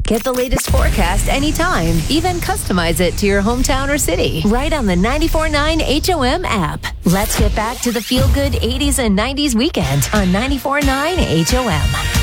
Get the latest forecast anytime. Even customize it to your hometown or city. Right on the 94.9 HOM app. Let's get back to the feel-good 80s and 90s weekend on 94.9 HOM.